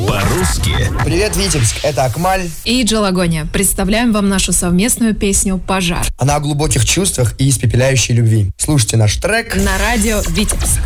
По-русски. Привет, Витебск, это Акмаль. И Джалагония. Представляем вам нашу совместную песню «Пожар». Она о глубоких чувствах и испепеляющей любви. Слушайте наш трек На радио «Витебск».